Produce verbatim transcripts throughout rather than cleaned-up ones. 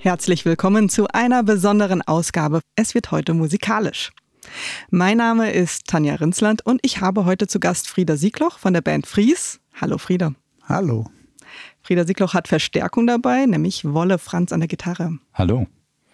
Herzlich willkommen zu einer besonderen Ausgabe. Es wird heute musikalisch. Mein Name ist Tanja Rinsland und ich habe heute zu Gast Frieder Siegloch von der Band Fries. Hallo Frieder. Hallo. Frieder Siegloch hat Verstärkung dabei, nämlich Wolle Franz an der Gitarre. Hallo.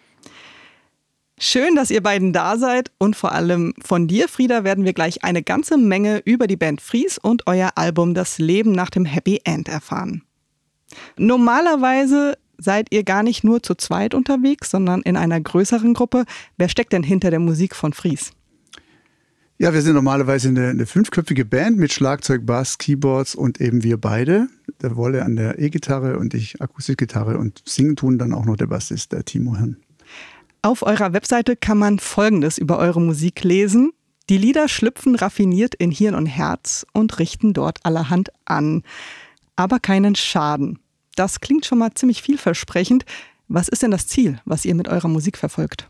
Schön, dass ihr beiden da seid und vor allem von dir, Frieder, werden wir gleich eine ganze Menge über die Band Fries und euer Album Das Leben nach dem Happy End erfahren. Normalerweise seid ihr gar nicht nur zu zweit unterwegs, sondern in einer größeren Gruppe. Wer steckt denn hinter der Musik von Fries? Ja, wir sind normalerweise eine, eine fünfköpfige Band mit Schlagzeug, Bass, Keyboards und eben wir beide. Der Wolle an der E-Gitarre und ich Akustikgitarre und singen tun dann auch noch der Bassist, der Timo Hirn. Auf eurer Webseite kann man Folgendes über eure Musik lesen. Die Lieder schlüpfen raffiniert in Hirn und Herz und richten dort allerhand an, aber keinen Schaden. Das klingt schon mal ziemlich vielversprechend. Was ist denn das Ziel, was ihr mit eurer Musik verfolgt?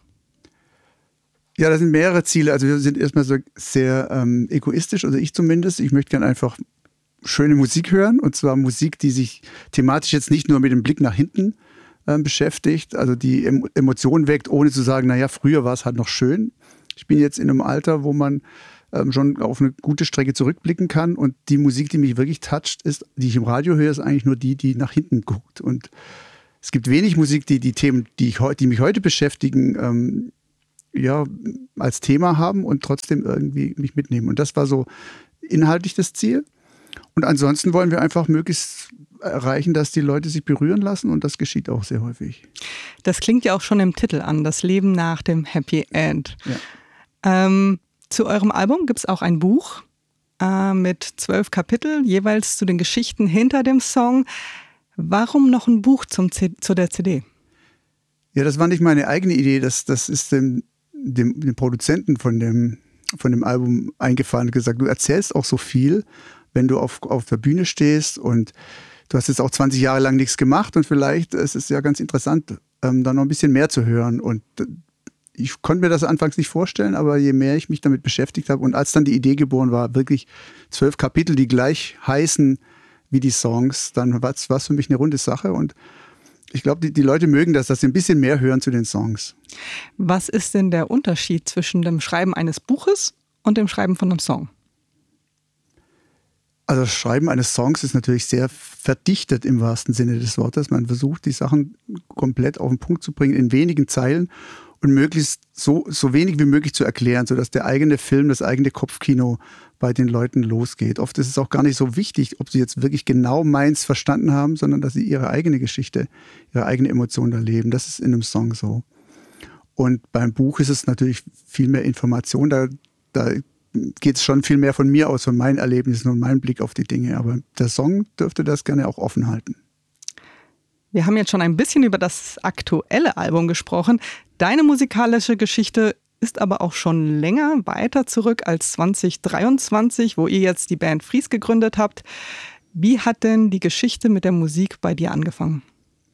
Ja, das sind mehrere Ziele. Also wir sind erstmal so sehr ähm, egoistisch, also ich zumindest. Ich möchte gerne einfach schöne Musik hören, und zwar Musik, die sich thematisch jetzt nicht nur mit dem Blick nach hinten äh, beschäftigt, also die em- Emotionen weckt, ohne zu sagen, naja, früher war es halt noch schön. Ich bin jetzt in einem Alter, wo man ähm, schon auf eine gute Strecke zurückblicken kann, und die Musik, die mich wirklich toucht, ist, die ich im Radio höre, ist eigentlich nur die, die nach hinten guckt. Und es gibt wenig Musik, die die Themen, die, ich heu- die mich heute beschäftigen, ähm, ja, als Thema haben und trotzdem irgendwie mich mitnehmen. Und das war so inhaltlich das Ziel. Und ansonsten wollen wir einfach möglichst erreichen, dass die Leute sich berühren lassen, und das geschieht auch sehr häufig. Das klingt ja auch schon im Titel an, das Leben nach dem Happy End. Ja. Ähm, zu eurem Album gibt es auch ein Buch äh, mit zwölf Kapitel, jeweils zu den Geschichten hinter dem Song. Warum noch ein Buch zum C- zu der C D? Ja, das war nicht meine eigene Idee, das, das ist dem, dem, dem Produzenten von dem, von dem Album eingefallen und gesagt, du erzählst auch so viel, wenn du auf, auf der Bühne stehst, und du hast jetzt auch zwanzig Jahre lang nichts gemacht, und vielleicht ist es ja ganz interessant, ähm, da noch ein bisschen mehr zu hören. Und ich konnte mir das anfangs nicht vorstellen, aber je mehr ich mich damit beschäftigt habe und als dann die Idee geboren war, wirklich zwölf Kapitel, die gleich heißen wie die Songs, dann war es für mich eine runde Sache, und ich glaube, die, die Leute mögen das, dass sie ein bisschen mehr hören zu den Songs. Was ist denn der Unterschied zwischen dem Schreiben eines Buches und dem Schreiben von einem Song? Also das Schreiben eines Songs ist natürlich sehr verdichtet im wahrsten Sinne des Wortes. Man versucht, die Sachen komplett auf den Punkt zu bringen in wenigen Zeilen und möglichst so, so wenig wie möglich zu erklären, sodass der eigene Film, das eigene Kopfkino bei den Leuten losgeht. Oft ist es auch gar nicht so wichtig, ob sie jetzt wirklich genau meins verstanden haben, sondern dass sie ihre eigene Geschichte, ihre eigene Emotion erleben. Das ist in einem Song so. Und beim Buch ist es natürlich viel mehr Information. Da, da geht es schon viel mehr von mir aus, von meinen Erlebnissen und meinem Blick auf die Dinge. Aber der Song dürfte das gerne auch offen halten. Wir haben jetzt schon ein bisschen über das aktuelle Album gesprochen. Deine musikalische Geschichte ist aber auch schon länger weiter zurück als zwanzig dreiundzwanzig, wo ihr jetzt die Band Fries gegründet habt. Wie hat denn die Geschichte mit der Musik bei dir angefangen?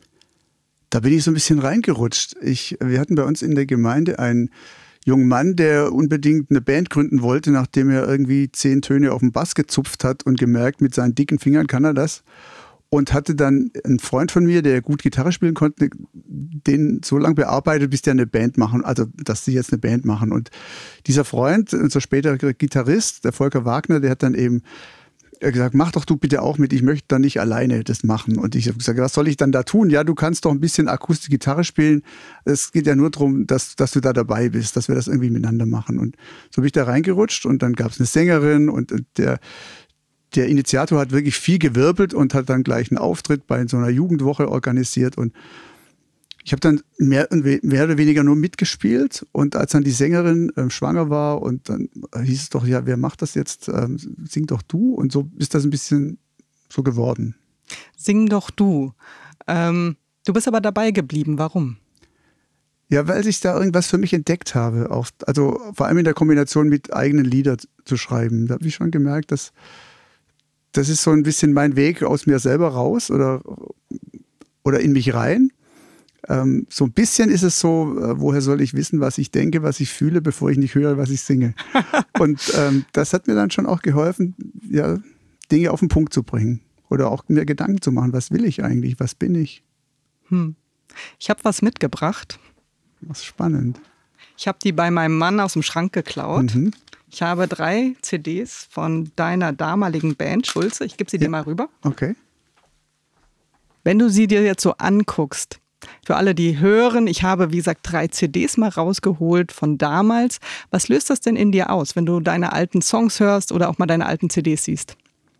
Da bin ich so ein bisschen reingerutscht. Ich, wir hatten bei uns in der Gemeinde einen jungen Mann, der unbedingt eine Band gründen wollte, nachdem er irgendwie zehn Töne auf dem Bass gezupft hat und gemerkt, mit seinen dicken Fingern kann er das. Und hatte dann einen Freund von mir, der gut Gitarre spielen konnte, den so lange bearbeitet, bis die eine Band machen, also dass sie jetzt eine Band machen. Und dieser Freund, unser späterer Gitarrist, der Volker Wagner, der hat dann eben gesagt, mach doch du bitte auch mit, ich möchte dann nicht alleine das machen. Und ich habe gesagt, was soll ich dann da tun? Ja, du kannst doch ein bisschen akustische Gitarre spielen. Es geht ja nur darum, dass, dass du da dabei bist, dass wir das irgendwie miteinander machen. Und so bin ich da reingerutscht, und dann gab es eine Sängerin, und der Der Initiator hat wirklich viel gewirbelt und hat dann gleich einen Auftritt bei so einer Jugendwoche organisiert. Und ich habe dann mehr, mehr oder weniger nur mitgespielt. Und als dann die Sängerin äh, schwanger war, und dann hieß es doch, ja, wer macht das jetzt? Ähm, sing doch du. Und so ist das ein bisschen so geworden. Sing doch du. Ähm, du bist aber dabei geblieben. Warum? Ja, weil ich da irgendwas für mich entdeckt habe. Auch, also vor allem in der Kombination mit eigenen Liedern zu schreiben. Da habe ich schon gemerkt, dass das ist so ein bisschen mein Weg aus mir selber raus oder, oder in mich rein. Ähm, so ein bisschen ist es so, äh, woher soll ich wissen, was ich denke, was ich fühle, bevor ich nicht höre, was ich singe. Und ähm, das hat mir dann schon auch geholfen, ja, Dinge auf den Punkt zu bringen oder auch mir Gedanken zu machen, was will ich eigentlich, was bin ich. Hm. Ich habe was mitgebracht. Was spannend. Ich habe die bei meinem Mann aus dem Schrank geklaut. Mhm. Ich habe drei C Ds von deiner damaligen Band, Schulze. Ich gebe sie dir Ja. mal rüber. Okay. Wenn du sie dir jetzt so anguckst, für alle, die hören, ich habe, wie gesagt, drei C Ds mal rausgeholt von damals. Was löst das denn in dir aus, wenn du deine alten Songs hörst oder auch mal deine alten C Ds siehst?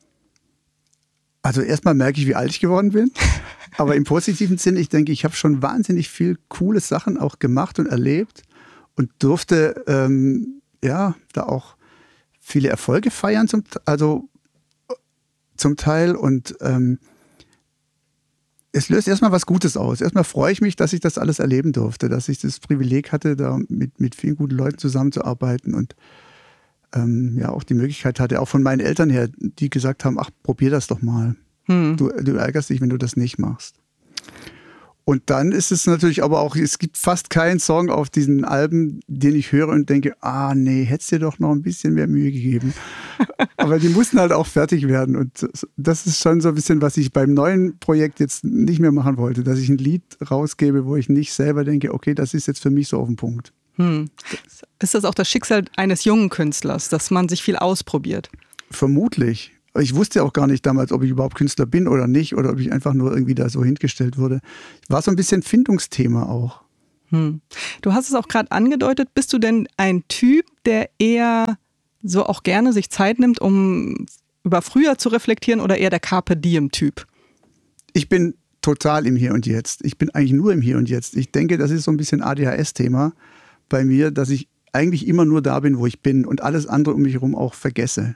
Also erstmal merke ich, wie alt ich geworden bin. Aber im positiven Sinn, ich denke, ich habe schon wahnsinnig viel coole Sachen auch gemacht und erlebt und durfte ähm, ja da auch viele Erfolge feiern, zum, also zum Teil. Und ähm, es löst erstmal was Gutes aus. Erstmal freue ich mich, dass ich das alles erleben durfte, dass ich das Privileg hatte, da mit, mit vielen guten Leuten zusammenzuarbeiten und ähm, ja auch die Möglichkeit hatte, auch von meinen Eltern her, die gesagt haben, ach, probier das doch mal. Hm. Du, du ärgerst dich, wenn du das nicht machst. Und dann ist es natürlich aber auch, es gibt fast keinen Song auf diesen Alben, den ich höre und denke, ah nee, hättest dir doch noch ein bisschen mehr Mühe gegeben. Aber die mussten halt auch fertig werden. Und das ist schon so ein bisschen, was ich beim neuen Projekt jetzt nicht mehr machen wollte, dass ich ein Lied rausgebe, wo ich nicht selber denke, okay, das ist jetzt für mich so auf den Punkt. Hm. Ist das auch das Schicksal eines jungen Künstlers, dass man sich viel ausprobiert? Vermutlich. Ich wusste auch gar nicht damals, ob ich überhaupt Künstler bin oder nicht oder ob ich einfach nur irgendwie da so hingestellt wurde. War so ein bisschen Findungsthema auch. Hm. Du hast es auch gerade angedeutet. Bist du denn ein Typ, der eher so auch gerne sich Zeit nimmt, um über früher zu reflektieren oder eher der Carpe Diem-Typ? Ich bin total im Hier und Jetzt. Ich bin eigentlich nur im Hier und Jetzt. Ich denke, das ist so ein bisschen A D H S-Thema bei mir, dass ich eigentlich immer nur da bin, wo ich bin und alles andere um mich herum auch vergesse.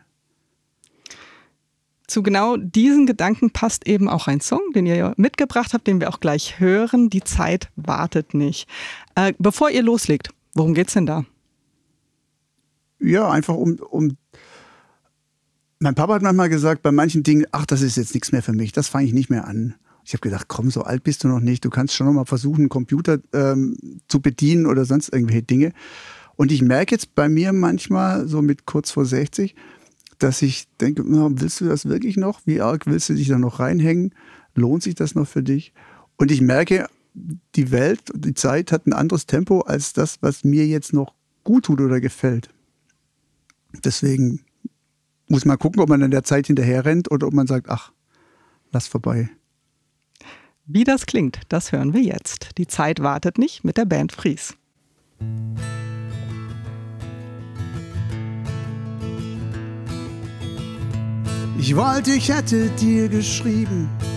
Zu genau diesen Gedanken passt eben auch ein Song, den ihr mitgebracht habt, den wir auch gleich hören. Die Zeit wartet nicht. Äh, bevor ihr loslegt, worum geht's denn da? Ja, einfach um, um... Mein Papa hat manchmal gesagt, bei manchen Dingen, ach, das ist jetzt nichts mehr für mich, das fange ich nicht mehr an. Ich habe gedacht, komm, so alt bist du noch nicht, du kannst schon noch mal versuchen, einen Computer ähm, zu bedienen oder sonst irgendwelche Dinge. Und ich merke jetzt bei mir manchmal, so mit kurz vor sechzig, dass ich denke, na, willst du das wirklich noch? Wie arg willst du dich da noch reinhängen? Lohnt sich das noch für dich? Und ich merke, die Welt, die Zeit hat ein anderes Tempo als das, was mir jetzt noch gut tut oder gefällt. Deswegen muss man gucken, ob man an der Zeit hinterher rennt oder ob man sagt, ach, lass vorbei. Wie das klingt, das hören wir jetzt. Die Zeit wartet nicht mit der Band Fries. Ich wollte, ich hätte dir geschrieben,